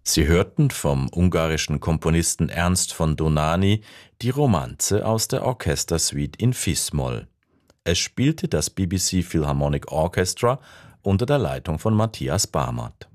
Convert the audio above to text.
Sie hörten vom ungarischen Komponisten Ernst von Dohnányi die Romanze aus der Orchestersuite in Fis-Moll. Es spielte das BBC Philharmonic Orchestra unter der Leitung von Matthias Barmert.